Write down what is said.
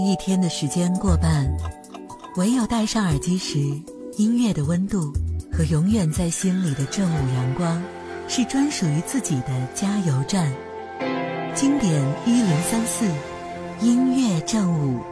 一天的时间过半，唯有戴上耳机时，音乐的温度和永远在心里的正午阳光，是专属于自己的加油站。经典1034，音乐正午。